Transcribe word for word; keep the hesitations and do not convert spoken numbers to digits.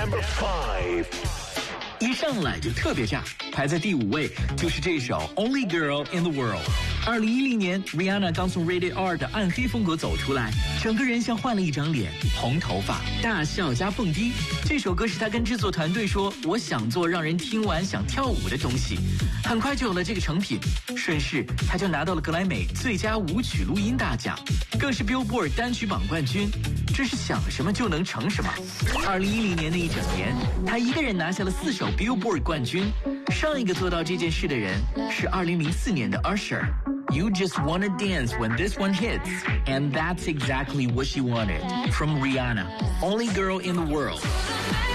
Number five， 一上来就特别炸，排在第五位就是这首 Only Girl in the World。二零一零年 Rihanna 刚从 Rated R 的暗黑风格走出来，整个人像换了一张脸，红头发，大笑加蹦迪。这首歌是她跟制作团队说，我想做让人听完想跳舞的东西，很快就有了这个成品。顺势她就拿到了格莱美最佳舞曲录音大奖，更是 Billboard 单曲榜冠军，真是想什么就能成什么。二零一零年的一整年，她一个人拿下了四首 Billboard 冠军。上一个做到这件事的人是二零零四年的 Usher。You just wanna dance when this one hits, and that's exactly what she wanted from Rihanna, Only Girl in the World.